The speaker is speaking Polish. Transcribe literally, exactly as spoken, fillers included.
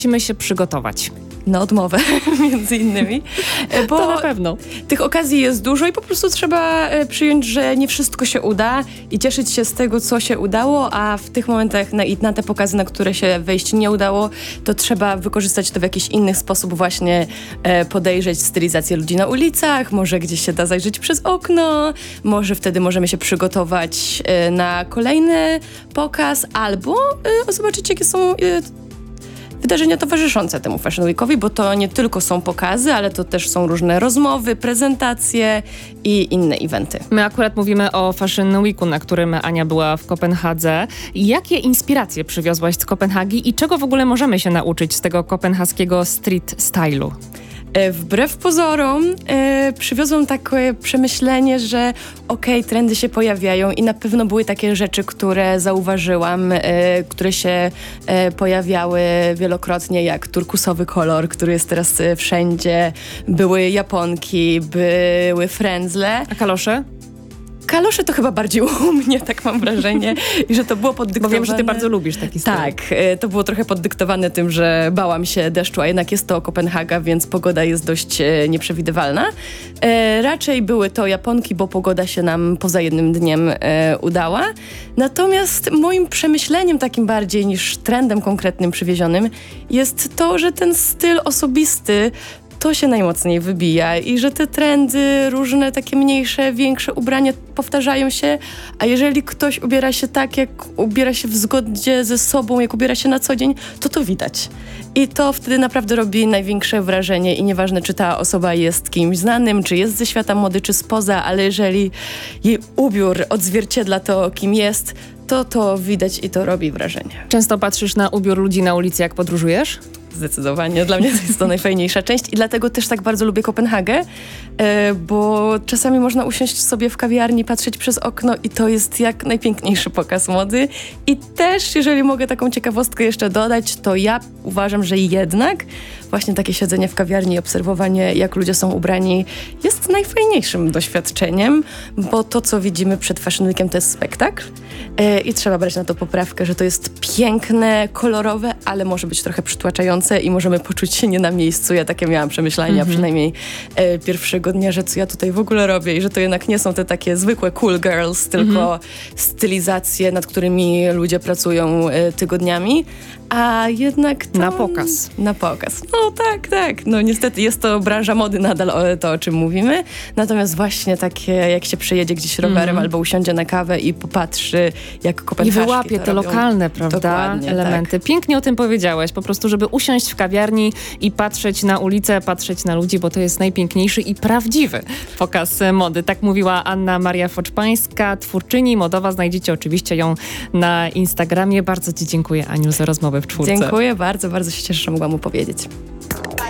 musimy się przygotować? Na odmowę, między innymi. Bo to na pewno. Tych okazji jest dużo i po prostu trzeba przyjąć, że nie wszystko się uda i cieszyć się z tego, co się udało, a w tych momentach na, i na te pokazy, na które się wejść nie udało, to trzeba wykorzystać to w jakiś inny sposób, właśnie e, podejrzeć stylizację ludzi na ulicach, może gdzieś się da zajrzeć przez okno, może wtedy możemy się przygotować e, na kolejny pokaz, albo e, zobaczyć, jakie są e, wydarzenia towarzyszące temu Fashion Weekowi, bo to nie tylko są pokazy, ale to też są różne rozmowy, prezentacje i inne eventy. My akurat mówimy o Fashion Weeku, na którym Ania była w Kopenhadze. Jakie inspiracje przywiozłaś z Kopenhagi i czego w ogóle możemy się nauczyć z tego kopenhaskiego street stylu? Wbrew pozorom e, przywiozłam takie przemyślenie, że okej, okay, trendy się pojawiają i na pewno były takie rzeczy, które zauważyłam, e, które się e, pojawiały wielokrotnie, jak turkusowy kolor, który jest teraz e, wszędzie. Były japonki, były frędzle. A kalosze? Kalosze to chyba bardziej u mnie, tak mam wrażenie, i że to było poddyktowane... Bo wiem, że ty bardzo lubisz taki styl. Tak, to było trochę poddyktowane tym, że bałam się deszczu, a jednak jest to Kopenhaga, więc pogoda jest dość nieprzewidywalna. E, raczej były to japonki, bo pogoda się nam poza jednym dniem e, udała. Natomiast moim przemyśleniem takim bardziej niż trendem konkretnym przywiezionym jest to, że ten styl osobisty to się najmocniej wybija i że te trendy, różne takie mniejsze, większe ubrania powtarzają się, a jeżeli ktoś ubiera się tak, jak ubiera się w zgodzie ze sobą, jak ubiera się na co dzień, to to widać. I to wtedy naprawdę robi największe wrażenie i nieważne, czy ta osoba jest kimś znanym, czy jest ze świata mody, czy spoza, ale jeżeli jej ubiór odzwierciedla to, kim jest, to to widać i to robi wrażenie. Często patrzysz na ubiór ludzi na ulicy, jak podróżujesz? Zdecydowanie. Dla mnie to jest to najfajniejsza część i dlatego też tak bardzo lubię Kopenhagę, e, bo czasami można usiąść sobie w kawiarni, patrzeć przez okno i to jest jak najpiękniejszy pokaz mody. I też, jeżeli mogę taką ciekawostkę jeszcze dodać, to ja uważam, że jednak właśnie takie siedzenie w kawiarni i obserwowanie, jak ludzie są ubrani, jest najfajniejszym doświadczeniem, bo to, co widzimy przed Fashion Weekiem, to jest spektakl e, i trzeba brać na to poprawkę, że to jest piękne, kolorowe, ale może być trochę przytłaczające i możemy poczuć się nie na miejscu. Ja takie miałam przemyślenia, mm-hmm. przynajmniej e, pierwszego dnia, że co ja tutaj w ogóle robię i że to jednak nie są te takie zwykłe cool girls, tylko mm-hmm. stylizacje, nad którymi ludzie pracują e, tygodniami, a jednak to... Na pokaz. Na pokaz. No tak, tak. No niestety jest to branża mody nadal, o, to o czym mówimy. Natomiast właśnie takie, jak się przejedzie gdzieś rowerem mm. albo usiądzie na kawę i popatrzy, jak kopenhaszki I wyłapie to te robią. lokalne, prawda, Dokładnie, elementy. Tak. Pięknie o tym powiedziałeś. Po prostu, żeby usiąść w kawiarni i patrzeć na ulicę, patrzeć na ludzi, bo to jest najpiękniejszy i prawdziwy pokaz mody. Tak mówiła Anna Maria Foczpańska, twórczyni modowa. Znajdziecie oczywiście ją na Instagramie. Bardzo ci dziękuję, Aniu, za rozmowę w czwórce. Dziękuję bardzo, bardzo się cieszę, że mogłam opowiedzieć.